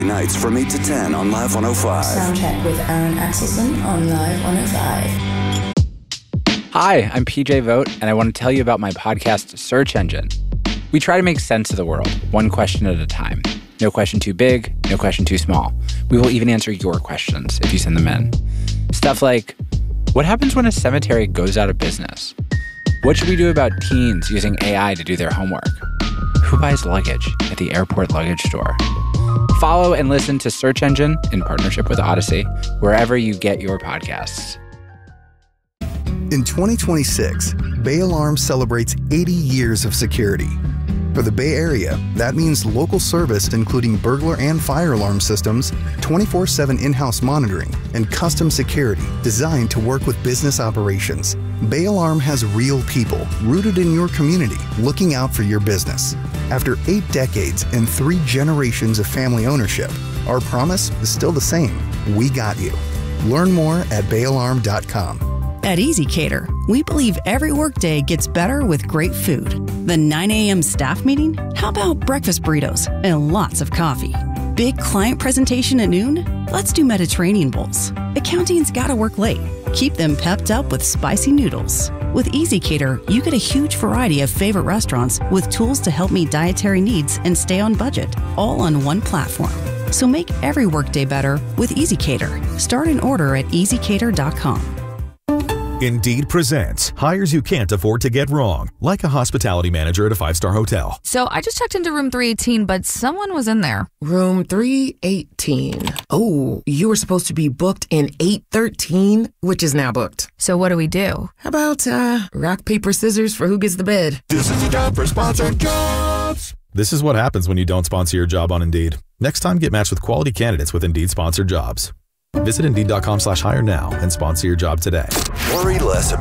Nights from 8 to 10 on Live 105. Soundcheck with Aaron Axelson on Live 105. Hi, I'm PJ Vogt, and I want to tell you about my podcast, Search Engine. We try to make sense of the world, one question at a time. No question too big, no question too small. We will even answer your questions if you send them in. Stuff like, what happens when a cemetery goes out of business? What should we do about teens using AI to do their homework? Who buys luggage at the airport luggage store? Follow and listen to Search Engine in partnership with Odyssey, wherever you get your podcasts. In 2026, Bay Alarm celebrates 80 years of security. For the Bay Area, that means local service including burglar and fire alarm systems, 24/7 in-house monitoring, and custom security designed to work with business operations. Bay Alarm has real people rooted in your community looking out for your business. After 8 decades and 3 generations of family ownership, our promise is still the same. We got you. Learn more at bayalarm.com. At ezCater, we believe every workday gets better with great food. The 9 a.m. staff meeting? How about breakfast burritos and lots of coffee? Big client presentation at noon? Let's do Mediterranean bowls. Accounting's gotta work late. Keep them pepped up with spicy noodles. With ezCater, you get a huge variety of favorite restaurants with tools to help meet dietary needs and stay on budget, all on one platform. So make every workday better with ezCater. Start an order at ezcater.com. Indeed presents hires you can't afford to get wrong, like a hospitality manager at a 5-star hotel. So I just checked into room 318, but someone was in there. Room 318. Oh, you were supposed to be booked in 813, which is now booked. So what do we do? How about rock, paper, scissors for who gets the bed? This is the job for Sponsored Jobs. This is what happens when you don't sponsor your job on Indeed. Next time, get matched with quality candidates with Indeed Sponsored Jobs. Visit Indeed.com/hire now and sponsor your job today. Worry less about